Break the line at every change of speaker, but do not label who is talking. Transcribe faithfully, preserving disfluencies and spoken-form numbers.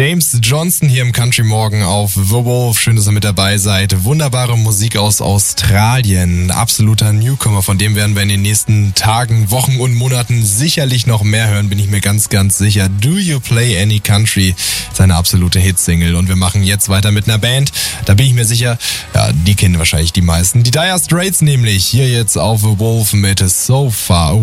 James Johnson hier im Country Morgen auf The Wolf. Schön, dass ihr mit dabei seid. Wunderbare Musik aus Australien. Absoluter Newcomer, von dem werden wir in den nächsten Tagen, Wochen und Monaten sicherlich noch mehr hören, bin ich mir ganz, ganz sicher. Do You Play Any Country? Seine absolute Hitsingle. Und wir machen jetzt weiter mit einer Band. Da bin ich mir sicher, ja, die kennen wahrscheinlich die meisten. Die Dire Straits nämlich. Hier jetzt auf The Wolf mit So Far Away.